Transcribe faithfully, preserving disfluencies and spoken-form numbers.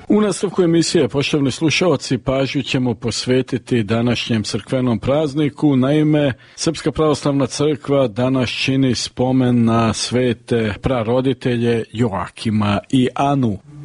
U nastavku emisije, poštovni slušalci, pažnju ćemo posvetiti današnjem crkvenom prazniku. Naime, Srpska pravoslavna crkva danas čini spomen na svete praroditelje Joakima i Anu.